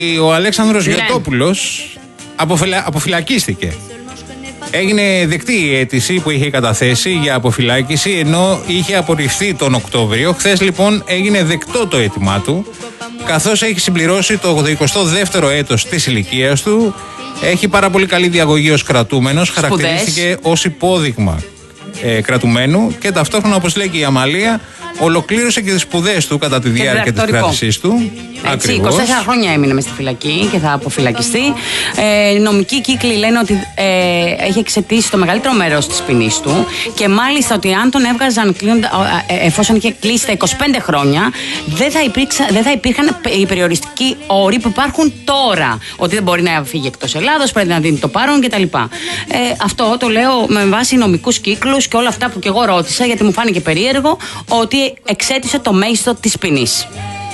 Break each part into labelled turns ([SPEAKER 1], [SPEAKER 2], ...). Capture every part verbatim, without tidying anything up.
[SPEAKER 1] Ο Αλέξανδρος ναι. Γιωτόπουλος αποφυλα... αποφυλακίστηκε. Έγινε δεκτή η αίτηση που είχε καταθέσει για αποφυλάκηση, ενώ είχε απορριφθεί τον Οκτώβριο. Χθες λοιπόν έγινε δεκτό το αίτημά του, καθώς έχει συμπληρώσει το ογδοηκοστό δεύτερο έτος της ηλικίας του. Έχει πάρα πολύ καλή διαγωγή ως κρατούμενος, χαρακτηρίστηκε ως υπόδειγμα ε, κρατουμένου και ταυτόχρονα, όπως λέει και η Αμαλία, ολοκλήρωσε και τις σπουδές του κατά τη διάρκεια της κράτησής του.
[SPEAKER 2] Έτσι, είκοσι τέσσερα χρόνια έμεινε μες στη φυλακή και θα αποφυλακιστεί. Ε, νομικοί κύκλοι λένε ότι ε, έχει εξαιτήσει το μεγαλύτερο μέρος της ποινής του και μάλιστα ότι αν τον έβγαζαν ε, εφόσον είχε κλείσει τα είκοσι πέντε χρόνια, δεν θα, υπήρξα, δεν θα υπήρχαν οι περιοριστικοί όροι που υπάρχουν τώρα. Ότι δεν μπορεί να φύγει εκτός Ελλάδος, πρέπει να δίνει το παρόν κτλ. Ε, αυτό το λέω με βάση νομικούς κύκλους και όλα αυτά που και εγώ ρώτησα, γιατί μου φάνηκε περίεργο ότι εξέτησε το μέγιστο της ποινής.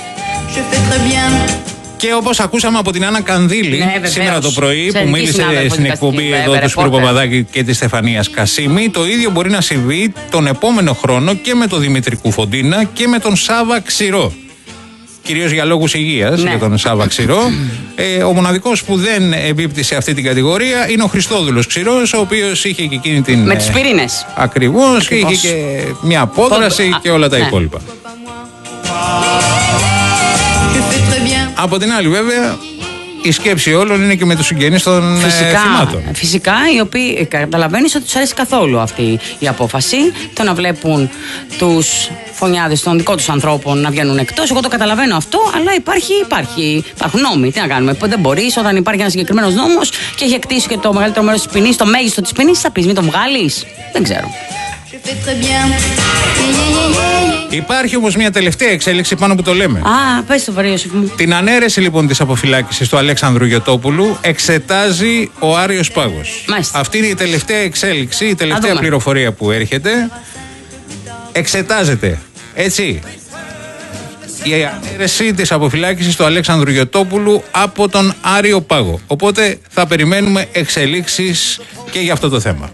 [SPEAKER 1] Και όπως ακούσαμε από την Άννα Κανδύλη ναι, σήμερα το πρωί, που μίλησε στην εκπομπή εδώ του Σπύρου Παπαδάκη και της Στεφανίας Κασίμη, το ίδιο μπορεί να συμβεί τον επόμενο χρόνο και με τον Δημήτρη Κουφοντίνα και με τον Σάβα Ξηρό. Κυρίως για λόγους υγείας, ναι. για τον Σάβα Ξηρό. ε, ο μοναδικός που δεν εμπίπτει σε αυτή την κατηγορία είναι ο Χριστόδουλος Ξηρός, ο οποίος είχε και εκείνη την.
[SPEAKER 2] Με τους πυρήνες.
[SPEAKER 1] Ακριβώς, και είχε και μια απόδραση Πόδρα. και όλα τα ναι. υπόλοιπα. Από την άλλη, βέβαια, η σκέψη όλων είναι και με τους συγγενείς των φυσικά, θυμάτων.
[SPEAKER 2] Φυσικά, οι οποίοι καταλαβαίνεις ότι τους αρέσει καθόλου αυτή η απόφαση. Το να βλέπουν τους φωνιάδες των δικών τους ανθρώπων να βγαίνουν εκτός. Εγώ το καταλαβαίνω αυτό, αλλά υπάρχει, υπάρχει, υπάρχουν νόμοι. Τι να κάνουμε. Δεν μπορείς όταν υπάρχει ένας συγκεκριμένος νόμος και έχει εκτίσει και το μεγαλύτερο μέρος της ποινής, το μέγιστο της ποινής, θα πεις μην τον βγάλεις. Δεν ξέρω.
[SPEAKER 1] Υπάρχει όμως μια τελευταία εξέλιξη πάνω που το λέμε.
[SPEAKER 2] Α, πες το Βαρύωσήφ μου.
[SPEAKER 1] Την ανέρεση λοιπόν της αποφυλάκησης του Αλέξανδρου Γιωτόπουλου εξετάζει ο Άριος Πάγος.
[SPEAKER 2] Μάλιστα.
[SPEAKER 1] Αυτή είναι η τελευταία εξέλιξη, η τελευταία πληροφορία που έρχεται. Εξετάζεται, έτσι, η ανέρεση της αποφυλάκησης του Αλέξανδρου Γιωτόπουλου από τον Άριο Πάγο. Οπότε θα περιμένουμε εξελίξεις και για αυτό το θέμα.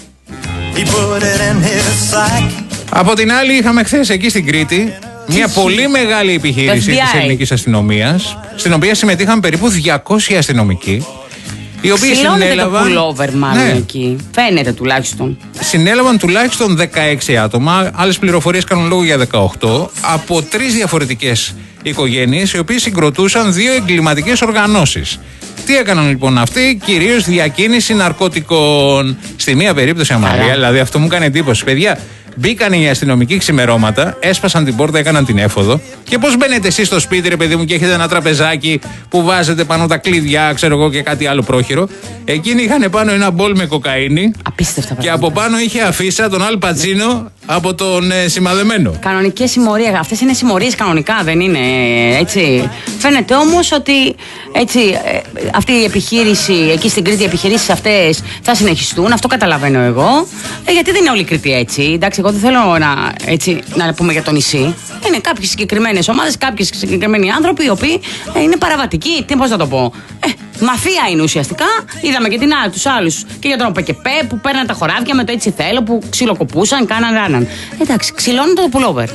[SPEAKER 1] Από την άλλη, είχαμε χθες εκεί στην Κρήτη μια πολύ μεγάλη επιχείρηση της ελληνικής αστυνομίας, στην οποία συμμετείχαν περίπου διακόσιοι αστυνομικοί, οι οποίοι συνέλαβαν.
[SPEAKER 2] Το pullover, μάλλον ναι. εκεί. Φαίνεται τουλάχιστον.
[SPEAKER 1] Συνέλαβαν τουλάχιστον δεκαέξι άτομα, άλλες πληροφορίες κάνουν λόγο για δεκαοκτώ, από τρεις διαφορετικές οικογένειες, οι οποίες συγκροτούσαν δύο εγκληματικές οργανώσεις. Τι έκαναν λοιπόν αυτοί? Κυρίως διακίνηση ναρκωτικών. Στη μία περίπτωση, Αμαλία, δηλαδή αυτό μου κάνει εντύπωση, παιδιά. Μπήκαν οι αστυνομικοί ξημερώματα, έσπασαν την πόρτα, έκαναν την έφοδο. Και πώς μπαίνετε εσείς στο σπίτι, ρε παιδί μου, και έχετε ένα τραπεζάκι που βάζετε πάνω τα κλειδιά, ξέρω εγώ, και κάτι άλλο πρόχειρο. Εκείνοι είχαν πάνω ένα μπολ με κοκαίνη.
[SPEAKER 2] Απίστευτα πράγματα.
[SPEAKER 1] Και από πάνω είχε αφίσα τον Αλ Πατσίνο από τον ε, σημαδεμένο.
[SPEAKER 2] Κανονικές συμμορίες. Αυτές είναι συμμορίες κανονικά, δεν είναι έτσι? Φαίνεται όμως ότι έτσι, ε, αυτή η επιχείρηση, εκεί στην Κρήτη, οι επιχειρήσεις αυτές θα συνεχιστούν. Αυτό καταλαβαίνω εγώ. Ε, γιατί δεν είναι όλη η Κρήτη έτσι. Εντάξει, εγώ δεν θέλω να, έτσι, να πούμε για το νησί. Είναι κάποιες συγκεκριμένες ομάδες, κάποιοι συγκεκριμένοι άνθρωποι, οι οποίοι ε, είναι παραβατικοί. Τι, πώς να το πω. Ε, μαφία είναι ουσιαστικά. Είδαμε και την άλλη, τους άλλους. Και για τον ΟΠΕΚΕΠΕ που παίρναν τα χωράδια με το έτσι θέλω, που ξυλοκοπούσαν, κάναν ράναν. Εντάξει, ξυλώνουν το pullover.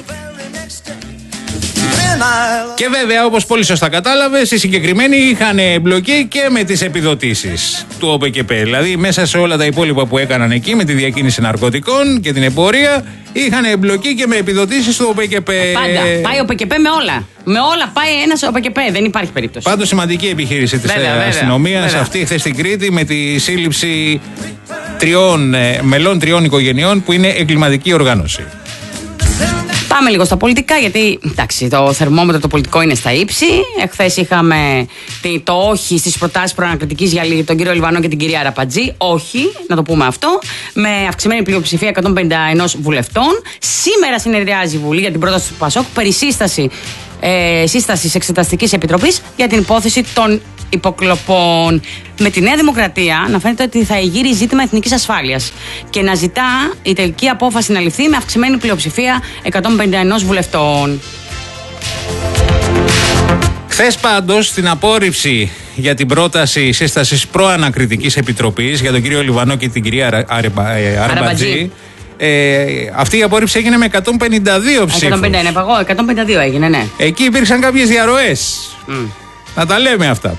[SPEAKER 1] Και βέβαια, όπως πολύ σωστά κατάλαβες, οι συγκεκριμένοι είχαν εμπλοκή και με τις επιδοτήσεις του ΟΠΕΚΕΠΕ. Δηλαδή, μέσα σε όλα τα υπόλοιπα που έκαναν εκεί με τη διακίνηση ναρκωτικών και την εμπορία, είχαν εμπλοκή και με επιδοτήσεις του ΟΠΕΚΕΠΕ.
[SPEAKER 2] Πάντα. Πάει ο ΟΠΕΚΕΠΕ με όλα. Με όλα πάει ένας ΟΠΕΚΕΠΕ. Δεν υπάρχει περίπτωση.
[SPEAKER 1] Πάντως, σημαντική επιχείρηση της αστυνομίας αυτή χθες στην Κρήτη, με τη σύλληψη τριών μελών τριών οικογενειών που είναι εγκληματική οργάνωση.
[SPEAKER 2] Πάμε λίγο στα πολιτικά, γιατί εντάξει, το θερμόμετρο το πολιτικό είναι στα ύψη. Εχθές είχαμε το όχι στις προτάσεις προανακριτικής για τον κύριο Λιβανό και την κυρία Αραπατζή. Όχι, να το πούμε αυτό. Με αυξημένη πλειοψηφία εκατόν πενήντα ένα βουλευτών. Σήμερα συνεδριάζει η Βουλή για την πρόταση του ΠΑΣΟΚ περί σύσταση, ε, σύστασης Εξεταστικής Επιτροπής για την υπόθεση των υποκλοπών. Με τη Νέα Δημοκρατία να φαίνεται ότι θα εγείρει ζήτημα εθνικής ασφάλειας και να ζητά η τελική απόφαση να ληφθεί με αυξημένη πλειοψηφία εκατόν πενήντα ένα βουλευτών.
[SPEAKER 1] Χθες πάντως στην απόρριψη για την πρόταση σύστασης προανακριτικής επιτροπής για τον κύριο Λιβανό και την κυρία Αραπατζή, Ε, αυτή η απόρριψη έγινε με εκατόν πενήντα δύο ψήφους.
[SPEAKER 2] εκατόν πενήντα ένα, εκατόν πενήντα δύο έγινε, ναι.
[SPEAKER 1] Εκεί υπήρξαν κάποιες διαρροές. Mm. Να τα λέμε αυτά.